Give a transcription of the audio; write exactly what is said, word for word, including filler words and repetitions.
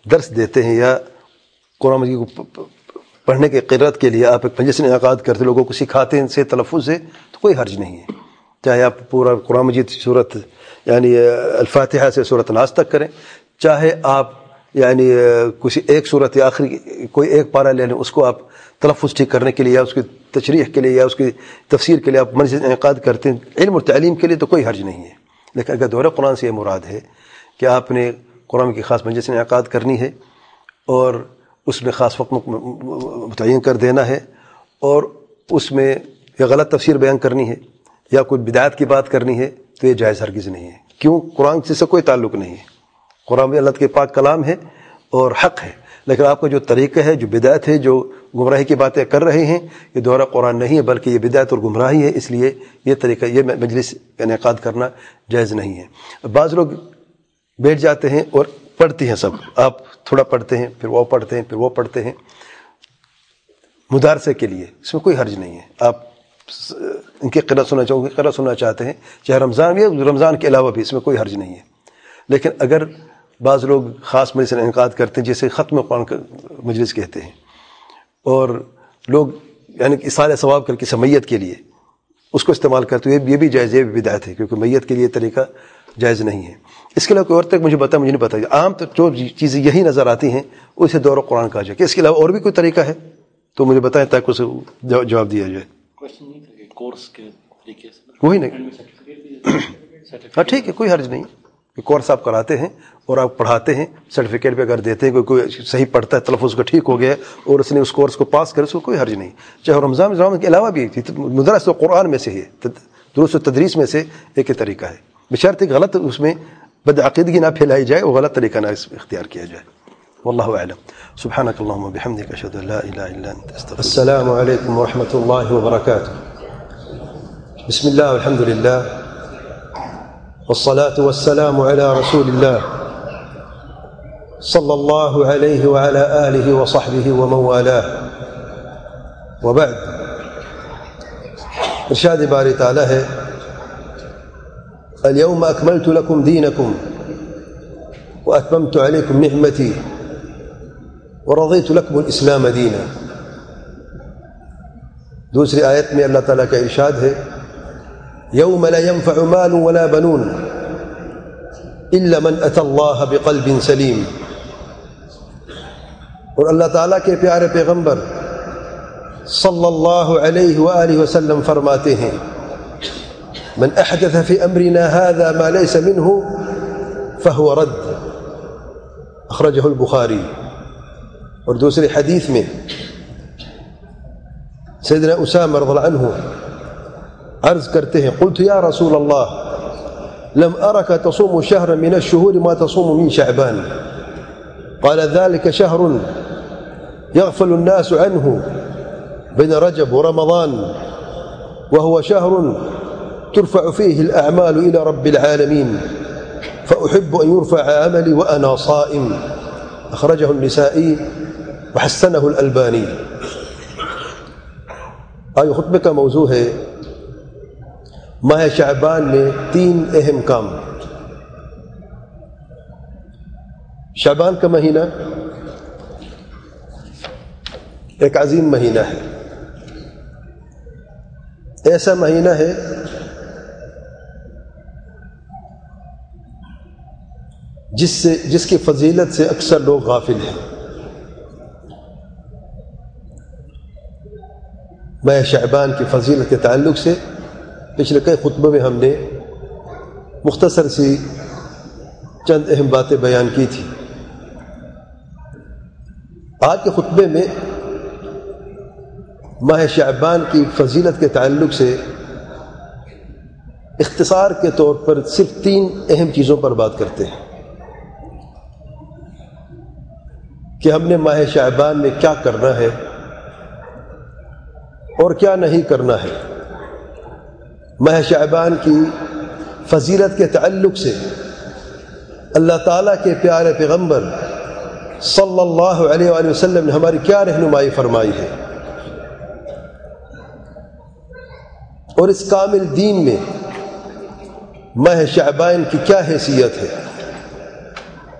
درس دیتے ہیں یا قرآن مجید کو پڑھنے کے قرأت کے لیے آپ ایک مجلس انعقاد کرتے لوگوں کو سکھاتے ہیں سے تلفظ سے تو کوئی حرج نہیں ہے. چاہے آپ پورا قرآن مجید صورت یعنی الفاتحہ سے صورت ناس تک کریں، چاہے آپ یعنی کسی ایک صورت یا آخری کوئی ایک پارہ لے لیں، اس کو آپ تلفظ ٹھیک کرنے کے لیے یا اس کی تشریح کے لیے یا اس کی تفسیر کے لیے آپ مجلس انعقاد کرتے ہیں علم اور تعلیم کے لیے تو کوئی حرج نہیں ہے. لیکن اگر دورہ قرآن سے یہ مراد ہے کہ آپ نے قرآن کی خاص مجلس انعقاد کرنی ہے اور اس میں خاص وقت متعین کر دینا ہے اور اس میں یا غلط تفسیر بیان کرنی ہے یا کوئی بدعات کی بات کرنی ہے تو یہ جائز ہرگز نہیں ہے. کیوں؟ قرآن سے کوئی تعلق نہیں ہے. قرآن بھی اللہ کے پاک کلام ہے اور حق ہے، لیکن آپ کا جو طریقہ ہے، جو بدعت ہے، جو گمراہی کی باتیں کر رہے ہیں، یہ دورہ قرآن نہیں ہے بلکہ یہ بدعت اور گمراہی ہے. اس لیے یہ طریقہ یہ مجلس انعقاد کرنا جائز نہیں ہے. بعض لوگ بیٹھ جاتے ہیں اور پڑھتے ہیں، سب آپ تھوڑا پڑھتے ہیں پھر وہ پڑھتے ہیں پھر وہ پڑھتے ہیں مدارسے کے لیے، اس میں کوئی حرج نہیں ہے. آپ ان کی قرأت سننا چاہو گے قرأت سننا چاہتے ہیں چاہے رمضان بھی ہے، رمضان کے علاوہ بھی، اس میں کوئی حرج نہیں ہے. لیکن اگر بعض لوگ خاص مجلس انعقاد کرتے ہیں جسے ختم قرآن کا مجلس کہتے ہیں اور لوگ یعنی کہ اصالہ ثواب کر کسی میت کے لیے اس کو استعمال کرتے ہیں، یہ بھی جائز، یہ بھی بدعت ہے کیونکہ میت کے لیے طریقہ جائز نہیں ہے. اس کے علاوہ کوئی اور تک مجھے بتا مجھے نہیں پتا، عام تو جو چیزیں یہی نظر آتی ہیں اسے دورہ قرآن کہا جائے. کہ اس کے علاوہ اور بھی کوئی طریقہ ہے تو مجھے بتائیں تاکہ اسے جواب دیا جائے. کورس کے طریقے سے وہی نہیں، ہاں ٹھیک ہے، کوئی حرج نہیں. کورس آپ کراتے ہیں اور آپ پڑھاتے ہیں، سرٹیفکیٹ پہ اگر دیتے ہیں، کوئی کوئی صحیح پڑھتا ہے تلفظ کا ٹھیک ہو گیا اور اس نے اس کورس کو پاس کرے، اس کو کوئی حرج نہیں. چاہے رمضان رمضان کے علاوہ بھی مدرس قرآن میں سے ہے، دروس و تدریس میں سے ایک ہی طریقہ ہے، بشرط غلط اس میں بدعقیدگی نہ پھیلائی جائے اور غلط طریقہ نہ اختیار کیا جائے. واللہ اعلم. سبحانک اللہم وبحمدک اشہد ان لا الہ الا انت استغفرک. السلام علیکم ورحمۃ اللہ وبرکاتہ. بسم اللہ والحمد للہ والصلاة والسلام على رسول الله صلى الله عليه وعلى آله وصحبه ومن والاه، وبعد. ارشاد باری تعالی ہے اليوم أكملت لكم دينكم وأتممت عليكم نعمتي ورضيت لكم الإسلام دينا. دوسری آیت میں اللہ تعالیٰ کا ارشاد ہے يوم لا ينفع مال ولا بنون إلا من أتى الله بقلب سليم. اور اللہ تعالیٰ کے پیارے پیغمبر صلی اللہ علیہ وآلہ وسلم فرماتے ہیں من احدث في امرنا هذا ما ليس منه فهو رد. اخرجه البخاری. اور دوسری حدیث میں سیدنا اسامہ رضی اللہ عنہ عرض کرتے ہیں قلت یا رسول اللہ لم ارك تصوم شهرا من الشهور ما تصوم من شعبان قال ذلك شهر يغفل الناس عنه بين رجب ورمضان وهو شهر ترفع فيه الأعمال إلى رب العالمين فأحب أن يرفع عملي وأنا صائم. أخرجه النسائي وحسنه الألباني. آج خطبے کا موضوع ہے ماہ شعبان میں تین اہم کام. شعبان کا مہینہ ایک عظیم مہینہ ہے، ایسا مہینہ ہے جس سے جس کی فضیلت سے اکثر لوگ غافل ہیں. ماہ شعبان کی فضیلت کے تعلق سے پچھلے کئی خطبوں میں ہم نے مختصر سی چند اہم باتیں بیان کی تھی. آج کے خطبے میں ماہ شعبان کی فضیلت کے تعلق سے اختصار کے طور پر صرف تین اہم چیزوں پر بات کرتے ہیں کہ ہم نے ماہ شعبان میں کیا کرنا ہے اور کیا نہیں کرنا ہے. ماہ شعبان کی فضیلت کے تعلق سے اللہ تعالیٰ کے پیارے پیغمبر صلی اللہ علیہ وآلہ وسلم نے ہماری کیا رہنمائی فرمائی ہے اور اس کامل دین میں ماہ شعبان کی کیا حیثیت ہے.